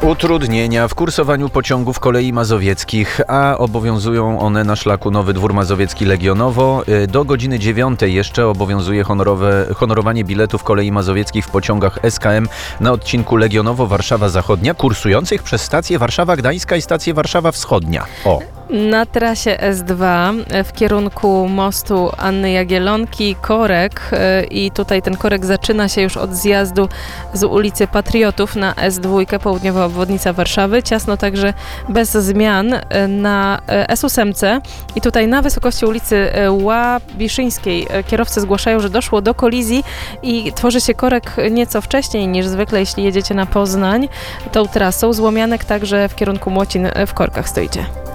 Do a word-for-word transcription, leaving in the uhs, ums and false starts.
Utrudnienia w kursowaniu pociągów kolei mazowieckich, a obowiązują one na szlaku Nowy Dwór Mazowiecki Legionowo. Do godziny dziewiątej jeszcze obowiązuje honorowe, honorowanie biletów kolei mazowieckich w pociągach S K M na odcinku Legionowo-Warszawa Zachodnia, kursujących przez stację Warszawa Gdańska i stację Warszawa Wschodnia. O. Na trasie S dwa w kierunku mostu Anny Jagiellonki korek i tutaj ten korek zaczyna się już od zjazdu z ulicy Patriotów na S dwa, południowa obwodnica Warszawy. Ciasno także bez zmian na S osiem i tutaj na wysokości ulicy Łabiszyńskiej kierowcy zgłaszają, że doszło do kolizji i tworzy się korek nieco wcześniej niż zwykle, jeśli jedziecie na Poznań tą trasą. Złomianek także w kierunku Młocin w korkach stoicie.